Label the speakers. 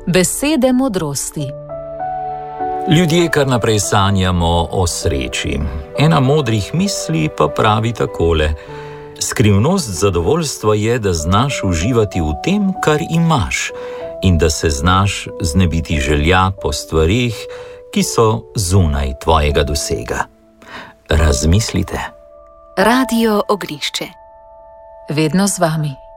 Speaker 1: Besede modrosti.
Speaker 2: Ljudje kar naprej sanjamo o sreči. Ena modrih misli pa pravi takole: skrivnost zadovoljstva je, da znaš uživati v tem, kar imaš, in da se znaš znebiti želja po stvareh, ki so zunaj tvojega dosega. Razmislite.
Speaker 1: Radio Ognjišče. Vedno z vami.